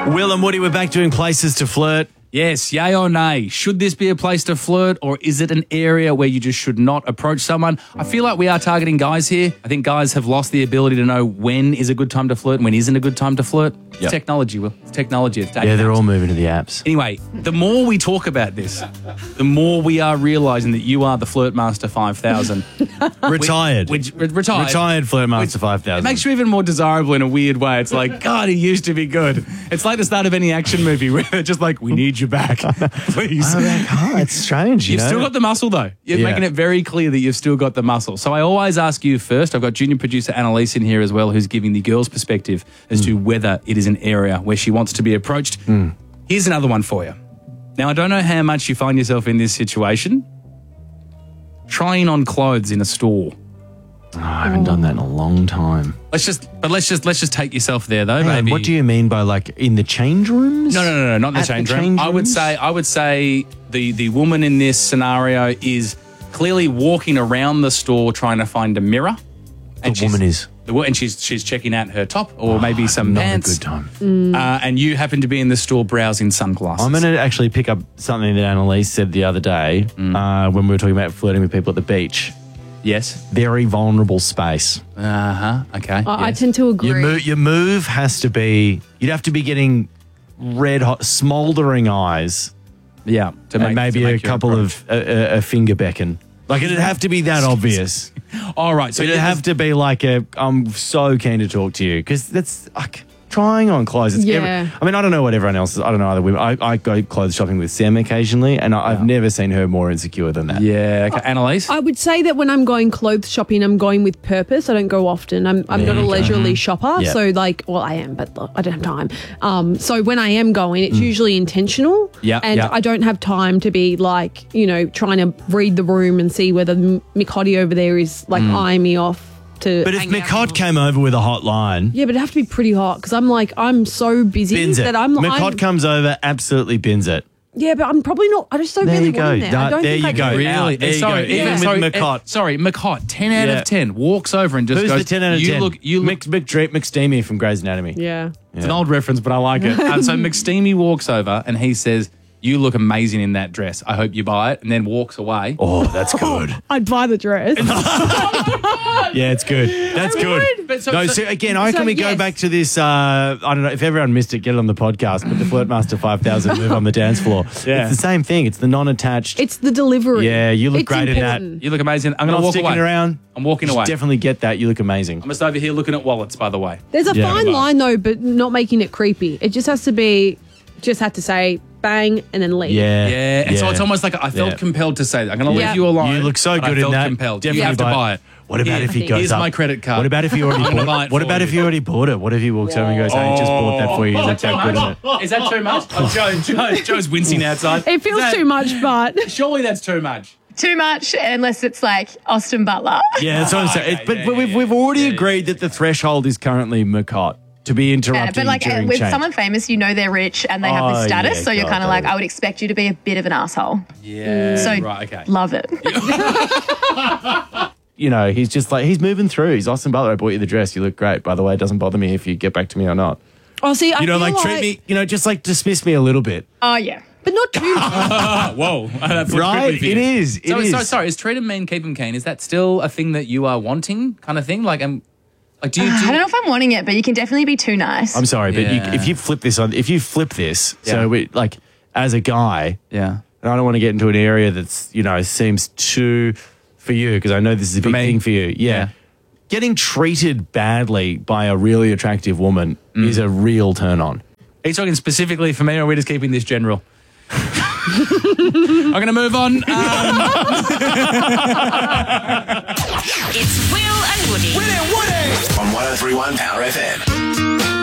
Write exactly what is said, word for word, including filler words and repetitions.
Will and Woody, we're back doing places to flirt. Yes, yay or nay? Should this be a place to flirt, or is it an area where you just should not approach someone? I feel like we are targeting guys here. I think guys have lost the ability to know when is a good time to flirt and when isn't a good time to flirt. It's Yep. technology, Will. It's technology. It's Yeah, they're all moving to the apps. Anyway, the more we talk about this, the more we are realising that you are the Flirtmaster five thousand. Retired. Which, which, retired. Retired Flirtmaster five It thousand. makes you even more desirable in a weird way. It's like, God, he used to be good. It's like the start of any action movie where they're just like, we need you back, please. Oh, that- oh, it's strange, you You've know? still got the muscle, though. You're Yeah. making it very clear that you've still got the muscle. So I always ask you first. I've got junior producer Annalise in here as well, who's giving the girl's perspective as Mm. to whether it is an area where she wants to be approached. Here's another one for you. Now, I don't know how much you find yourself in this situation. Trying on clothes in a store. Oh, I haven't done that in a long time. Let's just, but let's just, let's just take yourself there, though, Hang on, baby. what do you mean by like in the change rooms? No, no, no, no, not in the At change the room. change I would rooms? say, I would say the the woman in this scenario is clearly walking around the store trying to find a mirror. The woman is. The wo- and she's she's checking out her top or maybe some Not pants. a good time. Uh, and you happen to be in the store browsing sunglasses. I'm going to actually pick up something that Annalise said the other day uh, when we were talking about flirting with people at the beach. Yes. Very vulnerable space. Uh huh. Okay. I, I yes. tend to agree. Your, mo- your move has to be, you'd have to be getting red hot, smouldering eyes yeah. To and maybe to a make your couple approach. of, a, a, a finger beckon. Like it'd have to be that obvious. All right. So So it'd you have to be like a, I'm so keen to talk to you because that's like trying on clothes. It's Yeah. every- I mean, I don't know what everyone else is. I don't know other women. I, I go clothes shopping with Sam occasionally and I, I've never seen her more insecure than that. Yeah. Okay. Annalise. I would say that when I'm going clothes shopping, I'm going with purpose. I don't go often. I'm, I'm There not a you go. leisurely shopper. Yeah. So, like, well, I am, but I don't have time. Um, so, when I am going, it's usually intentional. Yeah, And yeah. I don't have time to be like, you know, trying to read the room and see whether M- Mick Hottie over there is like eyeing me off to. But if hang out McCott with. came over with a hot line, Yeah, but it'd have to be pretty hot because I'm like, I'm so busy bins it. that I'm like. McCott comes over, absolutely bins it. Yeah, but I'm probably not. I just don't There really you go. want him there. I That- don't there think you I go. can- Really? Out. There you sorry, go. Even with sorry, McCott. uh, sorry, McCott. Ten out Yeah. of ten walks over and just Who's goes. the ten out of you ten? Look, you look. Mick, Mick, McSteamy from Grey's Anatomy. Yeah. It's an old reference, but I like it. Um, so McSteamy walks over and he says, "You look amazing in that dress. I hope you buy it," and then walks away. Oh, that's good. I'd buy the dress. Yeah, it's good. That's good. But so- no, so- so again, I so can we yes. go back to this? Uh, I don't know if everyone missed it. Get it on the podcast. But the Flirtmaster five thousand move on the dance floor. Yeah. It's the same thing. It's the non-attached. It's the delivery. Yeah, you look It's great in that. important. You look amazing. I'm going not to walk sticking away. around. I'm walking Just away. Definitely get that. You look amazing. I'm just over here looking at wallets, by the way. There's a Yeah. fine line though, but not making it creepy. It just has to be, just have to say bang and then leave. Yeah. Yeah, and so it's almost like I felt Yeah. compelled to say that. I'm going to Yeah. leave you alone. You look so but I good in felt that. compelled. Definitely you have to buy it. buy it. What about Here- if he goes Here's up? my credit card. What about if he already I'm gonna bought buy it? it What for about you. if he already bought it? What if he walks over and goes, "Hey, just bought that for you. You Oh, look that good in it." Is that too much? Oh, Joe, Joe, Joe's wincing outside. It feels Is that- too much, but Surely that's too much. Too much unless it's like Austin Butler. Yeah, that's what I'm saying. Okay, It- but yeah, but we've yeah, we've already yeah, yeah. agreed that the threshold is currently McCott to be Yeah, interrupted but like uh, during with change. someone famous, you know they're rich and they have Oh, this status, yeah, so you're God, kind of like, that is- I would expect you to be a bit of an asshole. Yeah. So right, okay. love it. You know, he's just like he's moving through. He's Austin Butler. I bought you the dress. You look great. By the way, it doesn't bother me if you get back to me or not. oh, see, I You know, feel like, treat me. You know, just like dismiss me a little bit. Oh yeah. but not too much. Oh, whoa. That's Right? creepy for It you. is. It so, is. so sorry. Is treat him mean, keep him keen? Is that still a thing that you are wanting, kind of thing? Like, um, like do you? Do I you don't know if I'm wanting it, but you can definitely be too nice. I'm sorry, but Yeah. you, if you flip this on, if you flip this, Yeah. so we, like as a guy, yeah. and I don't want to get into an area that's you know seems too for you because I know this is a big me? thing for you. Yeah. Yeah. Getting treated badly by a really attractive woman Mm. is a real turn on. Are you talking specifically for me, or are we just keeping this general? I'm going to move on. Um, It's Will and Woody. On one oh three point one Power F M.